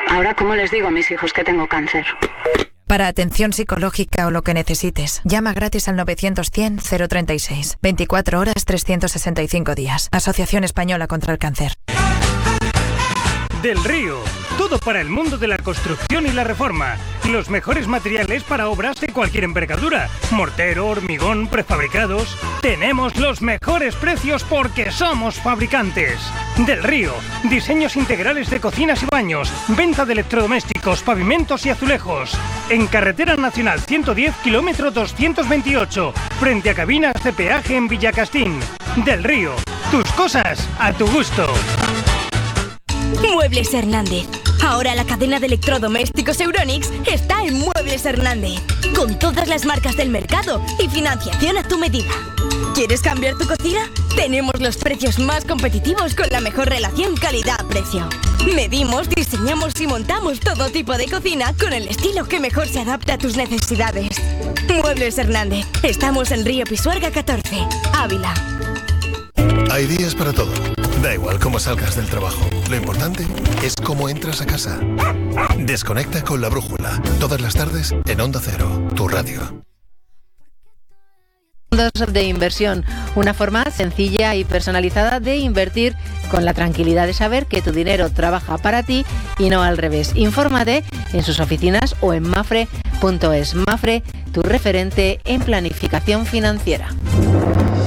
Ahora, ¿cómo les digo a mis hijos que tengo cáncer? Para atención psicológica o lo que necesites, llama gratis al 900-100-036. 24 horas, 365 días. Asociación Española contra el Cáncer. Del Río. Todo para el mundo de la construcción y la reforma. Los mejores materiales para obras de cualquier envergadura. Mortero, hormigón, prefabricados. Tenemos los mejores precios porque somos fabricantes. Del Río. Diseños integrales de cocinas y baños. Venta de electrodomésticos, pavimentos y azulejos. En Carretera Nacional 110, kilómetro 228. Frente a cabinas de peaje en Villacastín. Del Río. Tus cosas a tu gusto. Muebles Hernández. Ahora la cadena de electrodomésticos Euronics está en Muebles Hernández, con todas las marcas del mercado y financiación a tu medida. ¿Quieres cambiar tu cocina? Tenemos los precios más competitivos con la mejor relación calidad-precio. Medimos, diseñamos y montamos todo tipo de cocina con el estilo que mejor se adapta a tus necesidades. Muebles Hernández. Estamos en Río Pisuerga 14, Ávila. Hay días para todo. Da igual cómo salgas del trabajo. Lo importante es cómo entras a casa. Desconecta con La Brújula. Todas las tardes en Onda Cero, tu radio. Fondos de inversión, una forma sencilla y personalizada de invertir con la tranquilidad de saber que tu dinero trabaja para ti y no al revés. Infórmate en sus oficinas o en mafre.es. Mafre, tu referente en planificación financiera.